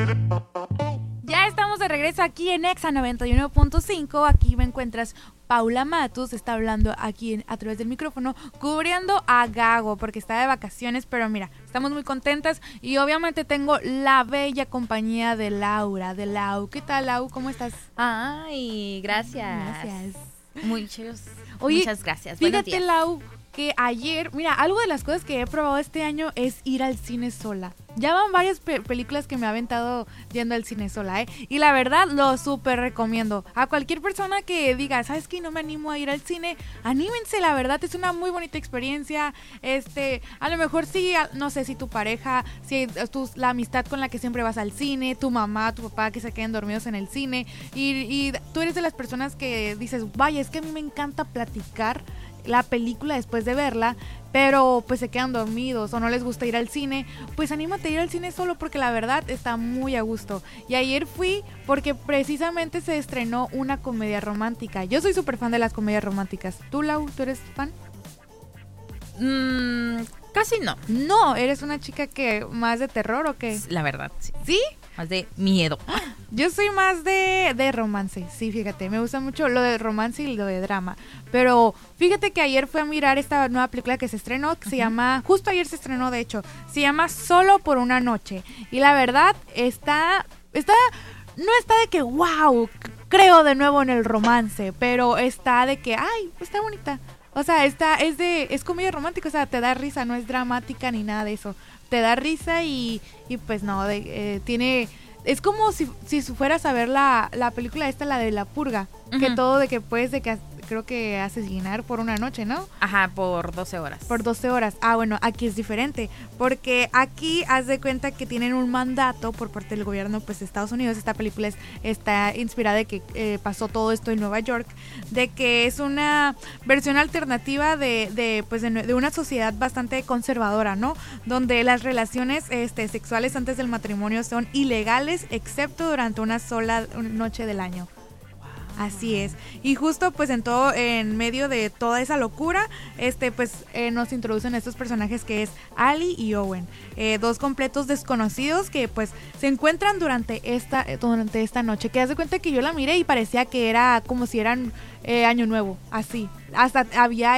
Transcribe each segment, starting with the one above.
Ya estamos de regreso aquí en Exa 91.5. Aquí me encuentras Paula Matus, está hablando aquí a través del micrófono, cubriendo a Gago porque está de vacaciones, pero mira, estamos muy contentas y obviamente tengo la bella compañía de Laura, de Lau. ¿Qué tal, Lau? ¿Cómo estás? Ay, gracias. Gracias. Muchas gracias. Fíjate, Lau, que ayer, mira, algo de las cosas que he probado este año es ir al cine sola. Ya van varias películas que me ha aventado yendo al cine sola, y la verdad lo súper recomiendo. A cualquier persona que diga, ¿sabes qué? No me animo a ir al cine, anímense, la verdad es una muy bonita experiencia. A lo mejor sí, no sé si tu pareja, si la amistad con la que siempre vas al cine, tu mamá, tu papá que se queden dormidos en el cine y tú eres de las personas que dices, vaya, es que a mí me encanta platicar la película después de verla, pero pues se quedan dormidos o no les gusta ir al cine, pues anímate a ir al cine solo porque la verdad está muy a gusto. Y ayer fui porque precisamente se estrenó una comedia romántica. Yo soy súper fan de las comedias románticas. ¿Tú, Lau, tú eres fan? Casi no. No, ¿eres una chica que más de terror o qué? La verdad, sí. ¿Sí? Más de miedo. Yo soy más de romance, sí, fíjate, me gusta mucho lo de romance y lo de drama, pero fíjate que ayer fui a mirar esta nueva película que se estrenó, que se llama, justo ayer se estrenó de hecho, se llama Solo por una noche, y la verdad no está de que wow, creo de nuevo en el romance, pero está de que, ay, está bonita, o sea, es comedia romántica, o sea, te da risa, no es dramática ni nada de eso, te da risa y pues no, tiene... Es como si fueras a ver la película esta, la de La Purga, que todo de que puedes, creo que asesinar por una noche, ¿no? Ajá, por 12 horas. Por 12 horas. Ah, bueno, aquí es diferente, porque aquí haz de cuenta que tienen un mandato por parte del gobierno, pues, de Estados Unidos. Esta película está inspirada de que pasó todo esto en Nueva York, de que es una versión alternativa de una sociedad bastante conservadora, ¿no? Donde las relaciones sexuales antes del matrimonio son ilegales, excepto durante una sola noche del año. Así es. Y justo pues en medio de toda esa locura, nos introducen estos personajes que es Ali y Owen, dos completos desconocidos que pues se encuentran durante esta noche. Que haz de cuenta que yo la miré y parecía que era como si eran Año Nuevo, así. Hasta había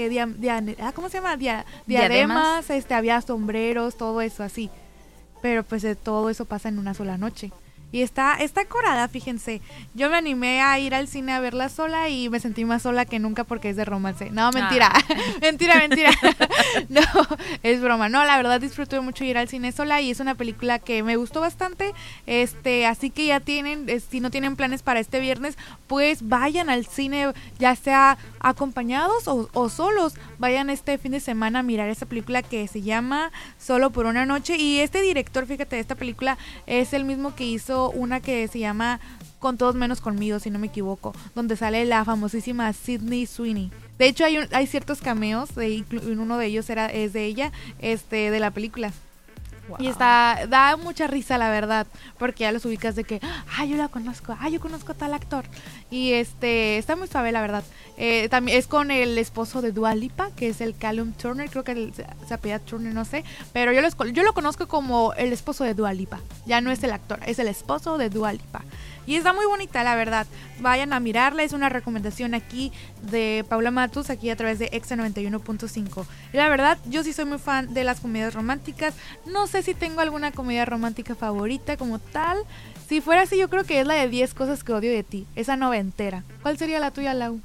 ¿cómo se llama? Diademas, había sombreros, todo eso así. Pero pues todo eso pasa en una sola noche. Y está corada, fíjense. Yo me animé a ir al cine a verla sola y me sentí más sola que nunca porque es de romance. No, mentira. Mentira. No, es broma. No, la verdad disfruté mucho ir al cine sola y es una película que me gustó bastante. Así que ya tienen, si no tienen planes para este viernes, pues vayan al cine, ya sea acompañados o solos. Vayan este fin de semana a mirar esta película que se llama Solo por una noche. Y este director, fíjate, de esta película es el mismo que hizo una que se llama Con todos menos conmigo, si no me equivoco, donde sale la famosísima Sydney Sweeney. De hecho hay ciertos cameos, uno de ellos es de ella, de la película. Wow. Y da mucha risa, la verdad, porque ya los ubicas de que, yo la conozco, yo conozco a tal actor. Y está muy suave, la verdad. También es con el esposo de Dua Lipa, que es el Callum Turner, creo que se apellida Turner, no sé. Pero yo lo conozco como el esposo de Dua Lipa. Ya no es el actor, es el esposo de Dua Lipa. Y está muy bonita, la verdad. Vayan a mirarla, es una recomendación aquí de Paula Matus, aquí a través de Exa 91.5. Y la verdad, yo sí soy muy fan de las comedias románticas. No sé si tengo alguna comedia romántica favorita como tal. Si fuera así, yo creo que es la de 10 cosas que odio de ti, esa noventera. ¿Cuál sería la tuya, Lau?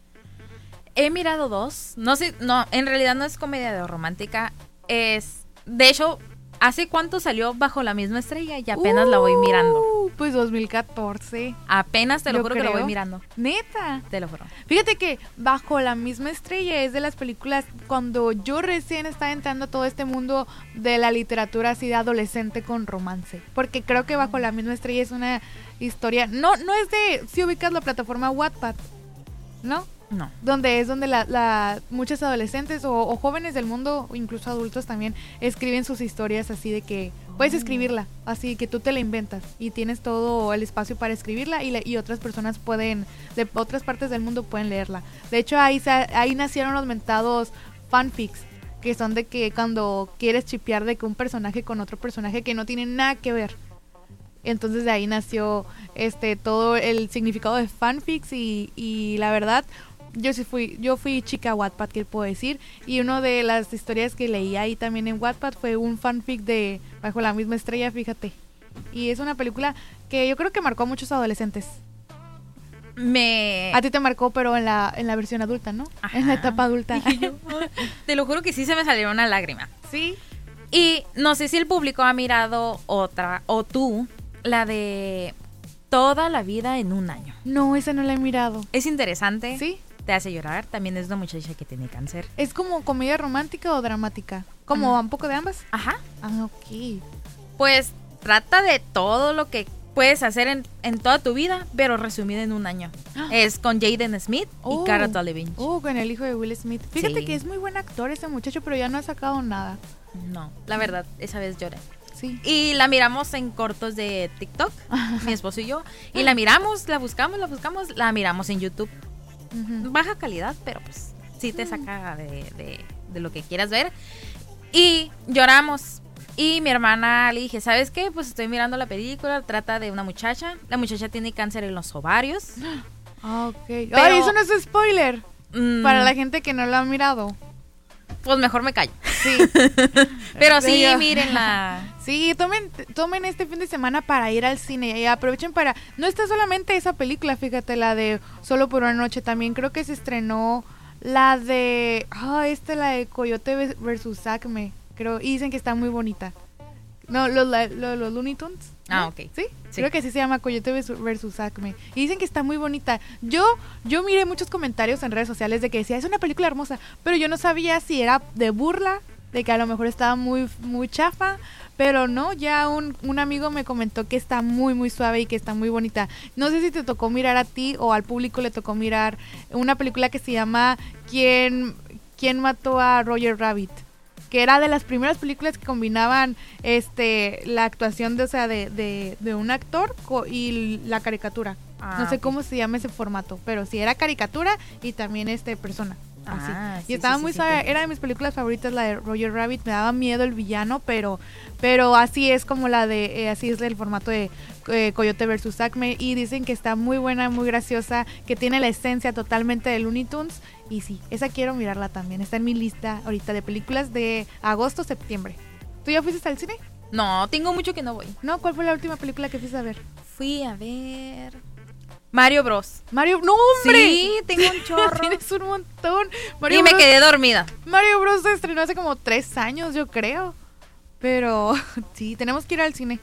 He mirado dos. No sé, no, en realidad no es comedia romántica. De hecho, ¿hace cuánto salió Bajo la misma estrella? Y apenas la voy mirando. Pues 2014. Apenas te lo juro que lo voy mirando. ¿Neta? Te lo juro. Fíjate que Bajo la misma estrella es de las películas cuando yo recién estaba entrando a todo este mundo de la literatura así de adolescente con romance. Porque creo que Bajo la misma estrella es una historia... No es de... Si ubicas la plataforma Wattpad, ¿no? No. Donde muchos adolescentes o jóvenes del mundo, o incluso adultos también, escriben sus historias así de que puedes escribirla, así que tú te la inventas y tienes todo el espacio para escribirla y otras personas de otras partes del mundo pueden leerla. De hecho, ahí nacieron los mentados fanfics, que son de que cuando quieres chipear de que un personaje con otro personaje que no tienen nada que ver. Entonces de ahí nació todo el significado de fanfics y la verdad yo fui chica Wattpad, ¿qué puedo decir? Y una de las historias que leí ahí también en Wattpad fue un fanfic de Bajo la misma estrella, fíjate. Y es una película que yo creo que marcó a muchos adolescentes. A ti te marcó, pero en la versión adulta, ¿no? Ajá. En la etapa adulta. Te lo juro que sí se me salió una lágrima. Sí. Y no sé si el público ha mirado otra, o tú, la de Toda la vida en un año. No, esa no la he mirado. Es interesante. ¿Sí? Te hace llorar. También es una muchacha que tiene cáncer. ¿Es como comedia romántica o dramática? ¿Como un poco de ambas? Ajá. Ah, ok. Pues trata de todo lo que puedes hacer en toda tu vida, pero resumido en un año. Es con Jaden Smith y Cara Delevingne. Con el hijo de Will Smith. Fíjate Sí. que es muy buen actor ese muchacho, pero ya no ha sacado nada. No, la verdad, esa vez lloré. Sí. Y la miramos en cortos de TikTok, mi esposo y yo. Y la miramos, la buscamos, la miramos en YouTube. Ujú. Baja calidad, pero pues sí te saca de lo que quieras ver. Y lloramos. Y mi hermana le dije, ¿sabes qué? Pues estoy mirando la película, trata de una muchacha. La muchacha tiene cáncer en los ovarios. Ah, ok. Pero- Ay, eso no es spoiler. Para la gente que no lo ha mirado. Pues mejor me callo. Sí. Pero sí, Digo, mírenla. Sí, tomen este fin de semana para ir al cine y aprovechen para... No está solamente esa película, fíjate, la de Solo por una noche. También creo que se estrenó la de... la de Coyote versus Acme, creo. Y dicen que está muy bonita. No, los Looney Tunes. Ah, ¿no? ok. ¿Sí? Sí. Creo que así se llama Coyote versus Acme. Y dicen que está muy bonita. Yo miré muchos comentarios en redes sociales de que decía, es una película hermosa, pero yo no sabía si era de burla, de que a lo mejor estaba muy, muy chafa, pero no, ya un amigo me comentó que está muy, muy suave y que está muy bonita. No sé si te tocó mirar a ti o al público le tocó mirar una película que se llama ¿Quién mató a Roger Rabbit? Que era de las primeras películas que combinaban la actuación de un actor y la caricatura. No sé ok. cómo se llama ese formato, pero sí era caricatura y también persona. Así. Ah, Y sí, estaba sí, muy sí, suave, sí. era de mis películas favoritas la de Roger Rabbit, me daba miedo el villano, pero así es como la de, así es el formato de Coyote versus Acme, y dicen que está muy buena, muy graciosa, que tiene la esencia totalmente de Looney Tunes, y sí, esa quiero mirarla también, está en mi lista ahorita de películas de agosto, septiembre. ¿Tú ya fuiste al cine? No, tengo mucho que no voy. No, ¿cuál fue la última película que fuiste a ver? Fui a ver Mario Bros. Mario, ¡no, hombre! Sí, tengo un chorro. Tienes un montón. Y me quedé dormida. Mario Bros se estrenó hace como 3 años, yo creo. Pero sí, tenemos que ir al cine.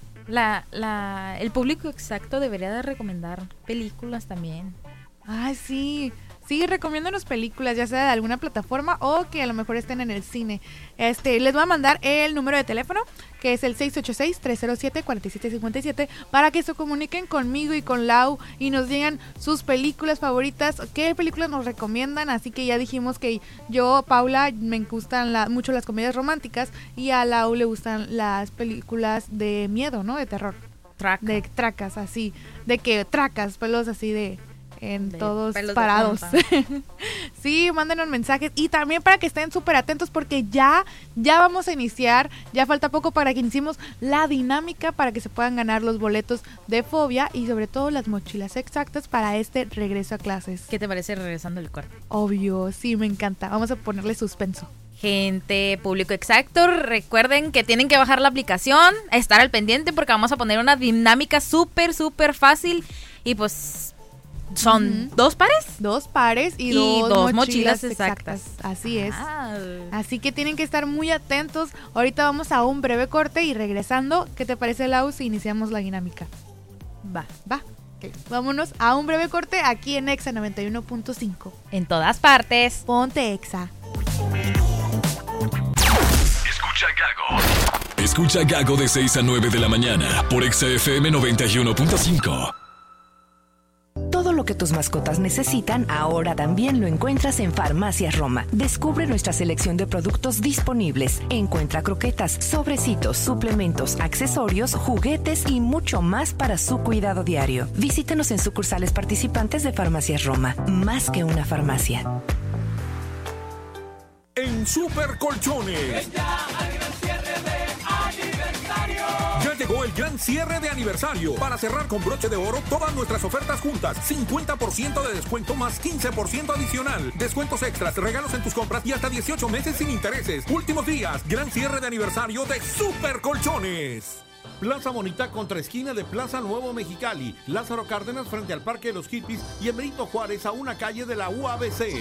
El público exacto debería de recomendar películas también. Ah, sí. Sí, recomiéndanos películas, ya sea de alguna plataforma o que a lo mejor estén en el cine. Les voy a mandar el número de teléfono, que es el 686-307-4757, para que se comuniquen conmigo y con Lau y nos digan sus películas favoritas, qué películas nos recomiendan. Así que ya dijimos que yo, Paula, me gustan mucho las comedias románticas y a Lau le gustan las películas de miedo, ¿no? De terror. De tracas, así. De que tracas, pelos así de todos pelos de parados. punta. Sí, mándenos mensajes y también para que estén súper atentos porque ya vamos a iniciar, ya falta poco para que iniciemos la dinámica para que se puedan ganar los boletos de Fobia y sobre todo las mochilas exactas para este regreso a clases. ¿Qué te parece regresando el corte? Obvio, sí, me encanta. Vamos a ponerle suspenso. Gente, público exacto, recuerden que tienen que bajar la aplicación, estar al pendiente porque vamos a poner una dinámica súper, súper fácil y pues son 2 pares. 2 pares y dos mochilas exactas. Así es. Así que tienen que estar muy atentos. Ahorita vamos a un breve corte y regresando, ¿qué te parece, Lau, si iniciamos la dinámica? Va. Okay. Vámonos a un breve corte aquí en Exa 91.5. En todas partes. Ponte Exa. Escucha Gago de 6 a 9 de la mañana por Exa FM 91.5. Todo lo que tus mascotas necesitan, ahora también lo encuentras en Farmacias Roma. Descubre nuestra selección de productos disponibles. Encuentra croquetas, sobrecitos, suplementos, accesorios, juguetes y mucho más para su cuidado diario. Visítenos en sucursales participantes de Farmacias Roma. Más que una farmacia. En Super Colchones. Ya llegó el gran cierre de aniversario. Para cerrar con broche de oro todas nuestras ofertas juntas. 50% de descuento más 15% adicional. Descuentos extras, regalos en tus compras y hasta 18 meses sin intereses. Últimos días, gran cierre de aniversario de Super Colchones. Plaza Bonita contra esquina de Plaza Nuevo Mexicali. Lázaro Cárdenas frente al Parque de los Hippies y en Benito Juárez a una calle de la UABC.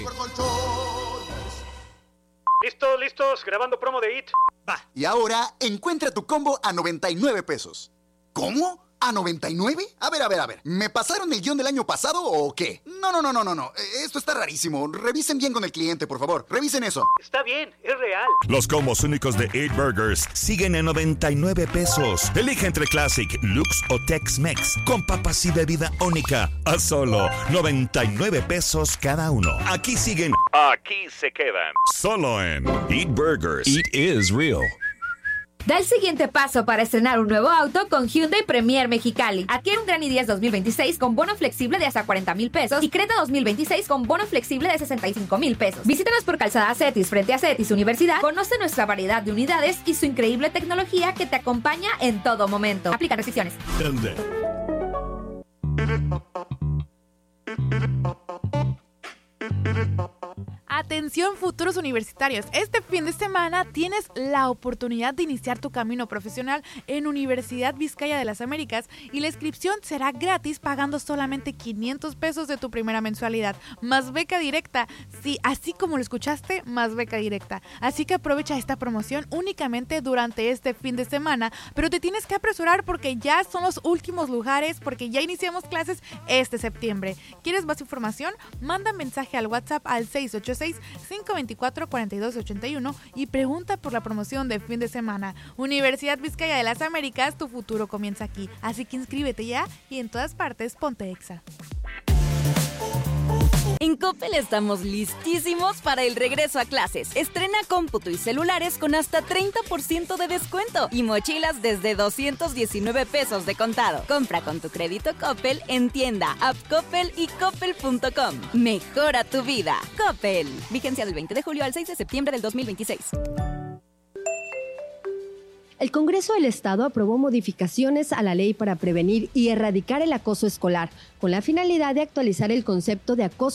¿Listos? Grabando promo de IT. Va. Y ahora, encuentra tu combo a 99 pesos. ¿Cómo? ¿A 99? A ver. ¿Me pasaron el guión del año pasado o qué? No. Esto está rarísimo. Revisen bien con el cliente, por favor. Revisen eso. Está bien, es real. Los combos únicos de 8 Burgers siguen en 99 pesos. Elige entre Classic, Lux o Tex-Mex con papas y bebida única a solo 99 pesos cada uno. Aquí siguen. Aquí se quedan. Solo en 8 Burgers. Eat is real. Da el siguiente paso para estrenar un nuevo auto con Hyundai Premier Mexicali. Adquiere un Grand i10 2026 con bono flexible de hasta 40,000 pesos y Creta 2026 con bono flexible de 65,000 pesos. Visítanos por Calzada Cetis frente a Cetis Universidad. Conoce nuestra variedad de unidades y su increíble tecnología que te acompaña en todo momento. Aplica restricciones. Atención futuros universitarios, este fin de semana tienes la oportunidad de iniciar tu camino profesional en Universidad Vizcaya de las Américas y la inscripción será gratis pagando solamente 500 pesos de tu primera mensualidad, más beca directa, sí, así como lo escuchaste, más beca directa. Así que aprovecha esta promoción únicamente durante este fin de semana, pero te tienes que apresurar porque ya son los últimos lugares, porque ya iniciamos clases este septiembre. ¿Quieres más información? Manda mensaje al WhatsApp al 686-524-4281 y pregunta por la promoción de fin de semana. Universidad Vizcaya de las Américas, tu futuro comienza aquí. Así que inscríbete ya y en todas partes ponte Exa. En Coppel estamos listísimos para el regreso a clases. Estrena cómputo y celulares con hasta 30% de descuento y mochilas desde 219 pesos de contado. Compra con tu crédito Coppel en tienda, app Coppel y coppel.com. Mejora tu vida. Coppel. Vigencia del 20 de julio al 6 de septiembre del 2026. El Congreso del Estado aprobó modificaciones a la ley para prevenir y erradicar el acoso escolar, con la finalidad de actualizar el concepto de acoso